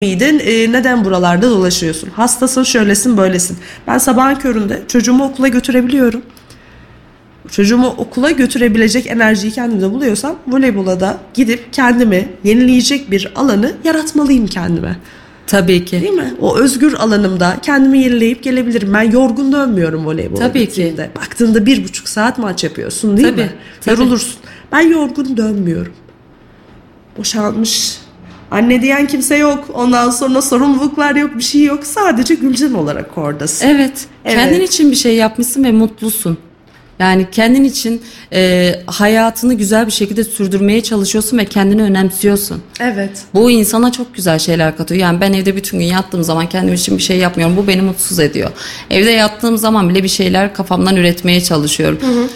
miydin? Neden buralarda dolaşıyorsun? Hastasın, şöylesin, böylesin. Ben sabahın köründe çocuğumu okula götürebiliyorum. Çocuğumu okula götürebilecek enerjiyi kendimde buluyorsam voleybola da gidip kendimi yenileyecek bir alanı yaratmalıyım kendime. Tabii ki. Değil mi? O özgür alanımda kendimi yenileyip gelebilirim. Ben yorgun dönmüyorum voleybola Tabii gittiğimde. Baktığında 1,5 saat maç yapıyorsun değil Tabii, mi? tabii. Yorulursun. Ben yorgun dönmüyorum. Boşalmış. Anne diyen kimse yok. Ondan sonra sorumluluklar yok, bir şey yok. Sadece Gülcan olarak oradasın. Evet. Kendin için bir şey yapmışsın ve mutlusun. Yani kendin için hayatını güzel bir şekilde sürdürmeye çalışıyorsun ve kendini önemsiyorsun. Evet. Bu insana çok güzel şeyler katıyor. Yani ben evde bütün gün yattığım zaman kendim için bir şey yapmıyorum. Bu beni mutsuz ediyor. Evde yattığım zaman bile bir şeyler kafamdan üretmeye çalışıyorum.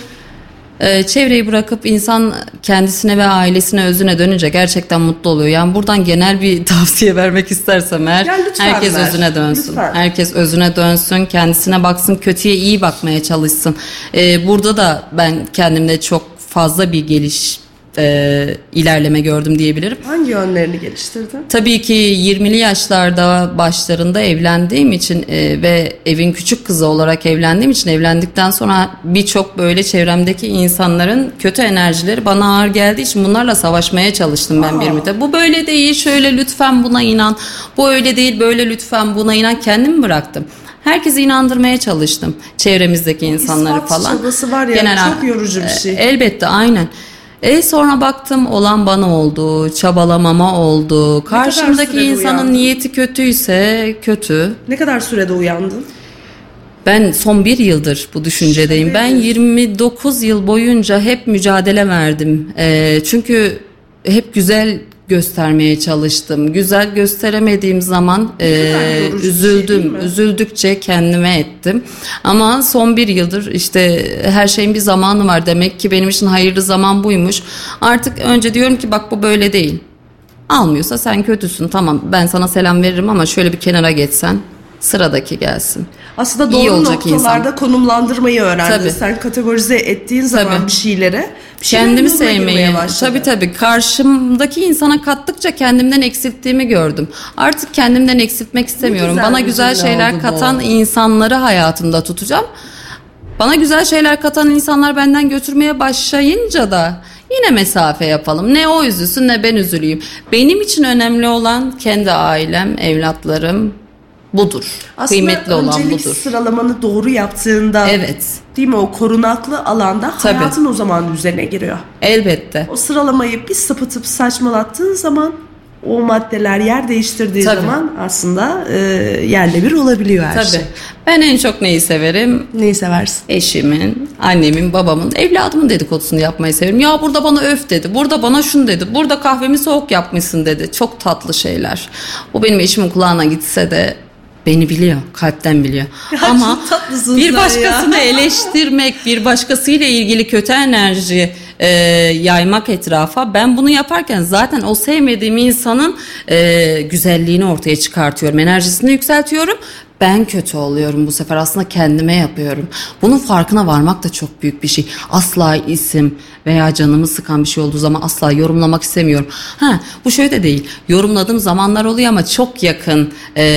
Çevreyi bırakıp insan kendisine ve ailesine, özüne dönünce gerçekten mutlu oluyor. Yani buradan genel bir tavsiye vermek istersem eğer, Ya lütfen herkes ver. özüne dönsün. Lütfen. Herkes özüne dönsün, kendisine baksın, kötüye iyi bakmaya çalışsın. Burada da ben kendimde çok fazla bir ilerleme gördüm diyebilirim. Hangi yönlerini geliştirdin? Tabii ki 20'li yaşlarda başlarında evlendiğim için ve evin küçük kızı olarak evlendiğim için, evlendikten sonra birçok böyle çevremdeki insanların kötü enerjileri bana ağır geldiği için bunlarla savaşmaya çalıştım ben bir müddet. Bu böyle değil, şöyle lütfen buna inan. Bu öyle değil, böyle lütfen buna inan. Kendimi bıraktım. Herkesi inandırmaya çalıştım. Çevremizdeki insanları İspat falan. çabası var ya, çok yorucu bir şey. Elbette, aynen. Sonra baktım olan bana oldu, çabalamama oldu. Karşımdaki sürede insanın uyandın? niyeti kötüyse kötü. Ne kadar sürede uyandın? Ben son 1 yıldır bu düşüncedeyim. Ben 29 yıl boyunca hep mücadele verdim. Çünkü hep güzel göstermeye çalıştım. Güzel gösteremediğim zaman yorucu bir şey üzüldüm. değil mi? Üzüldükçe kendime ettim. Ama son 1 yıldır işte her şeyin bir zamanı var. Demek ki benim için hayırlı zaman buymuş. Artık önce diyorum ki bak bu böyle değil. Almıyorsa sen kötüsün. Tamam, ben sana selam veririm ama şöyle bir kenara geçsen, sıradaki gelsin. Aslında İyi doğru olacak noktalarda insan. konumlandırmayı öğrendin. Tabii. Sen kategorize ettiğin zaman Tabii. bir şeylere şeyler Kendimi yoluna girmeye sevmeyi, başladı. tabii karşımdaki insana kattıkça kendimden eksilttiğimi gördüm. Artık kendimden eksiltmek istemiyorum. güzel Bana bir güzel cümle şeyler oldu bu. katan insanları hayatımda tutacağım. Bana güzel şeyler katan insanlar benden götürmeye başlayınca da yine mesafe yapalım. Ne o üzülsün ne ben üzüleyim. Benim için önemli olan kendi ailem, evlatlarım budur. Aslında Kıymetli olan öncelik budur. sıralamanı doğru yaptığında, Evet, değil mi, o korunaklı alanda Tabii. hayatın o zaman düzene giriyor. elbette. O sıralamayı bir sapıtıp saçmalattığın zaman, o maddeler yer değiştirdiği Tabii. zaman aslında yerle bir olabiliyor her şey. Tabii. Ben en çok neyi severim? Neyi seversin? Eşimin, annemin, babamın, evladımın dedikodusunu yapmayı severim. Ya burada bana öf dedi, burada bana şunu dedi, burada kahvemi soğuk yapmışsın dedi. Çok tatlı şeyler. Bu benim eşimin kulağına gitse de beni biliyor, kalpten biliyor. Ya Ama çok tatlısın bir sen başkasını ya. eleştirmek, bir başkasıyla ilgili kötü enerji yaymak etrafa, ben bunu yaparken zaten o sevmediğim insanın güzelliğini ortaya çıkartıyorum, enerjisini yükseltiyorum. Ben kötü oluyorum bu sefer, aslında kendime yapıyorum. Bunun farkına varmak da çok büyük bir şey. Asla isim veya canımı sıkan bir şey olduğu zaman asla yorumlamak istemiyorum. Bu şöyle de değil. Yorumladığım zamanlar oluyor ama çok yakın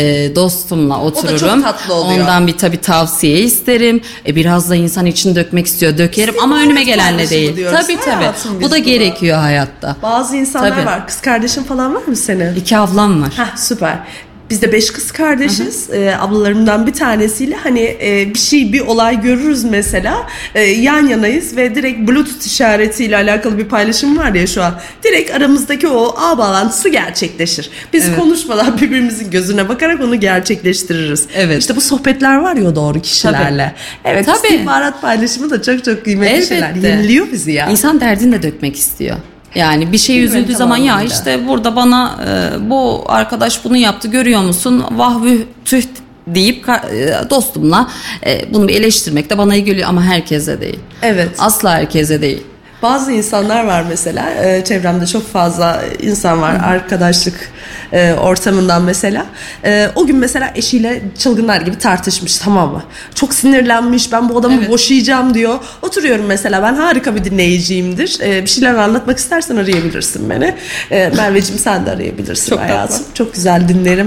dostumla otururum. çok tatlı oluyor. Ondan bir tabii tavsiye isterim. Biraz da insan için dökmek istiyor, dökerim ama İşte önüme hayat gelenle paylaşımı değil. diyoruz. Tabii. Hayatım Bu biz da buna. gerekiyor hayatta. Bazı insanlar Tabii. var. Kız kardeşin falan var mı senin? 2 ablam var. Süper. Biz de 5 kız kardeşiz. Ablalarımdan bir tanesiyle hani bir olay görürüz mesela. Yan yanayız ve direkt Bluetooth işaretiyle alakalı bir paylaşım var ya şu an. Direkt aramızdaki o ağ bağlantısı gerçekleşir. Biz konuşmadan birbirimizin gözüne bakarak onu gerçekleştiririz. Evet. İşte bu sohbetler var ya o doğru kişilerle. Evet. Tabii. İstihbarat paylaşımı da çok çok kıymetli şeyler. Elbette. Yeniliyor bizi ya. İnsan derdini de dökmek istiyor. Yani bir şey üzüldüğü zaman ya tamamıyla. işte burada bana bu arkadaş bunu yaptı görüyor musun? Vah vüh tüh deyip dostumla bunu bir eleştirmek de bana iyi geliyor ama herkese değil. Evet. Asla herkese değil. Bazı insanlar var mesela, çevremde çok fazla insan var, arkadaşlık ortamından mesela. O gün mesela eşiyle çılgınlar gibi tartışmış, tamam mı? Çok sinirlenmiş, ben bu adamı boşayacağım diyor. Oturuyorum mesela, ben harika bir dinleyiciyimdir. Bir şeyler anlatmak istersen arayabilirsin beni. Merveciğim, sen de arayabilirsin çok hayatım. tatlı. Çok güzel dinlerim.